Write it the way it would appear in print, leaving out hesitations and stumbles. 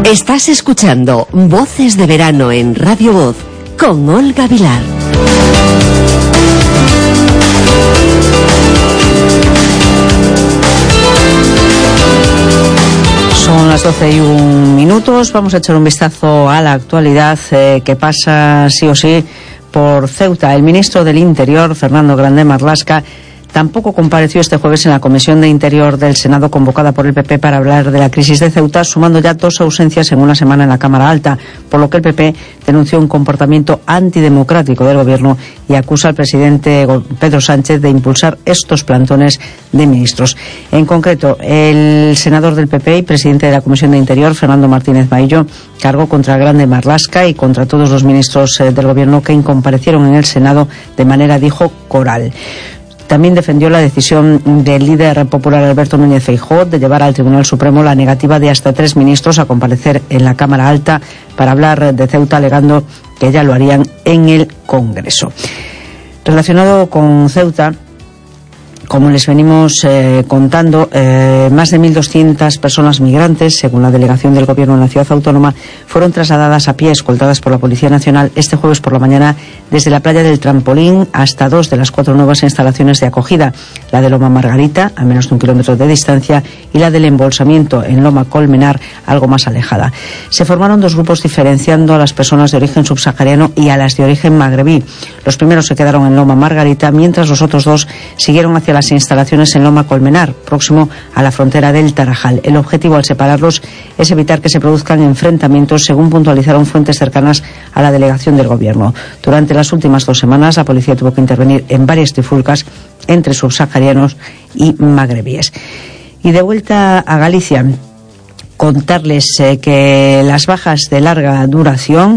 Estás escuchando Voces de Verano en Radio Voz con Olga Vilar. Son las 12:01. Vamos a echar un vistazo a la actualidad que pasa sí o sí por Ceuta. El ministro del Interior, Fernando Grande Marlaska, tampoco compareció este jueves en la Comisión de Interior del Senado convocada por el PP para hablar de la crisis de Ceuta, sumando ya 2 ausencias en una semana en la Cámara Alta, por lo que el PP denunció un comportamiento antidemocrático del Gobierno y acusa al presidente Pedro Sánchez de impulsar estos plantones de ministros. En concreto, el senador del PP y presidente de la Comisión de Interior, Fernando Martínez Maillo, cargó contra Grande Marlaska y contra todos los ministros del Gobierno que incomparecieron en el Senado de manera, dijo, coral. También defendió la decisión del líder popular Alberto Núñez Feijóo de llevar al Tribunal Supremo la negativa de hasta 3 ministros a comparecer en la Cámara Alta para hablar de Ceuta, alegando que ya lo harían en el Congreso. Relacionado con Ceuta, como les venimos contando, más de 1.200 personas migrantes, según la delegación del Gobierno en la ciudad autónoma, fueron trasladadas a pie, escoltadas por la Policía Nacional, este jueves por la mañana desde la playa del Trampolín hasta 2 de las 4 nuevas instalaciones de acogida, la de Loma Margarita, a menos de 1 kilómetro de distancia, y la del embolsamiento en Loma Colmenar, algo más alejada. Se formaron 2 grupos diferenciando a las personas de origen subsahariano y a las de origen magrebí. Los primeros se quedaron en Loma Margarita, mientras los otros 2 siguieron hacia las instalaciones en Loma Colmenar, próximo a la frontera del Tarajal. El objetivo al separarlos es evitar que se produzcan enfrentamientos, según puntualizaron fuentes cercanas a la delegación del Gobierno. Durante las últimas 2 semanas, la policía tuvo que intervenir en varias trifulcas entre subsaharianos y magrebíes. Y de vuelta a Galicia, contarles que las bajas de larga duración